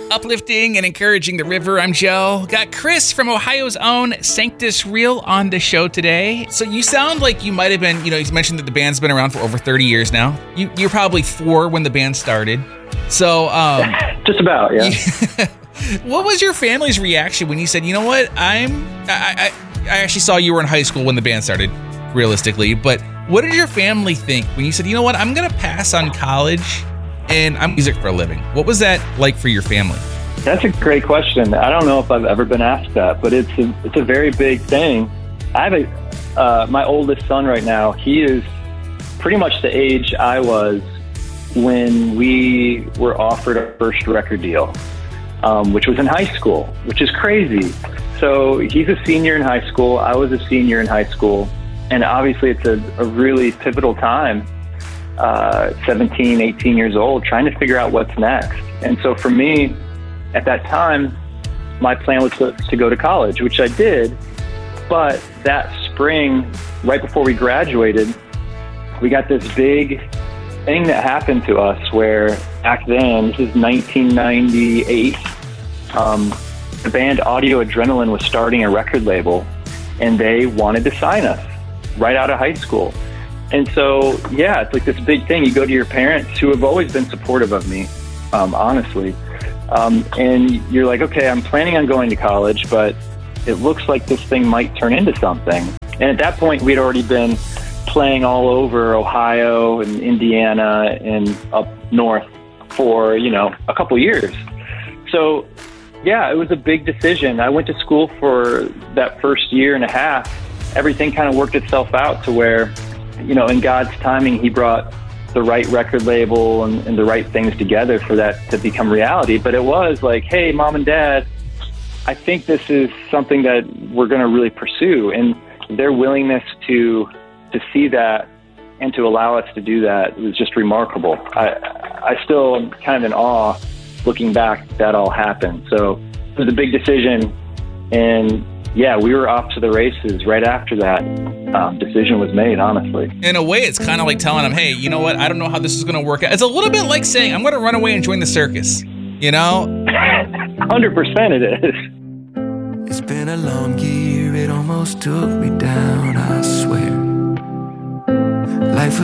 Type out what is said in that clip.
uplifting and encouraging the river. I'm Joe. Got Chris from Ohio's own Sanctus Real on the show today. So you sound like you might have been, he's mentioned that the band's been around for over 30 years now. You're probably 4 when the band started. So, just about, yeah. What was your family's reaction when you said, you know what, I actually saw you were in high school when the band started, realistically, but what did your family think when you said, you know what, I'm going to pass on college and I'm music for a living? What was that like for your family? That's a great question. I don't know if I've ever been asked that, but it's a very big thing. I have my oldest son right now. He is pretty much the age I was when we were offered our first record deal, which was in high school, which is crazy. So he's a senior in high school. I was a senior in high school. And obviously it's a really pivotal time, 17, 18 years old, trying to figure out what's next. And so for me, at that time, my plan was to go to college, which I did. But that spring, right before we graduated, we got this big thing that happened to us where back then, this is 1998, the band Audio Adrenaline was starting a record label, and they wanted to sign us right out of high school. And so, yeah, it's like this big thing. You go to your parents, who have always been supportive of me, honestly, and you're like, okay, I'm planning on going to college, but it looks like this thing might turn into something. And at that point, we'd already been playing all over Ohio and Indiana and up north for, a couple years. So, yeah, it was a big decision. I went to school for that first year and a half. Everything kind of worked itself out to where, in God's timing, he brought the right record label and the right things together for that to become reality. But it was like, hey, Mom and Dad, I think this is something that we're going to really pursue. And their willingness to see that and to allow us to do that was just remarkable. I still am kind of in awe looking back that all happened. So it was a big decision, and yeah, we were off to the races right after that decision was made, honestly. In a way, it's kind of like telling them, hey, you know what, I don't know how this is going to work out. It's a little bit like saying, I'm going to run away and join the circus, 100% it is. It's been a long year, it almost took me down, I swear.